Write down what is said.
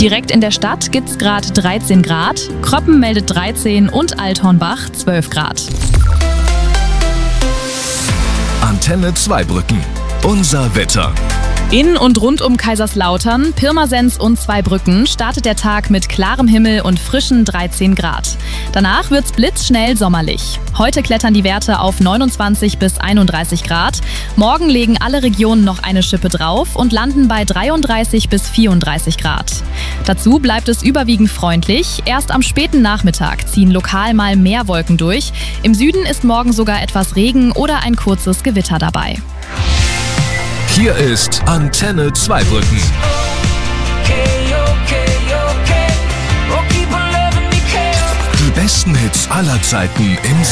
Direkt in der Stadt gibt's gerade 13 Grad, Kroppen meldet 13 und Althornbach 12 Grad. Antenne Zweibrücken. Unser Wetter. In und rund um Kaiserslautern, Pirmasens und Zweibrücken startet der Tag mit klarem Himmel und frischen 13 Grad. Danach wird's blitzschnell sommerlich. Heute klettern die Werte auf 29 bis 31 Grad. Morgen legen alle Regionen noch eine Schippe drauf und landen bei 33 bis 34 Grad. Dazu bleibt es überwiegend freundlich. Erst am späten Nachmittag ziehen lokal mal mehr Wolken durch. Im Süden ist morgen sogar etwas Regen oder ein kurzes Gewitter dabei. Hier ist Antenne Zweibrücken. Die besten Hits aller Zeiten im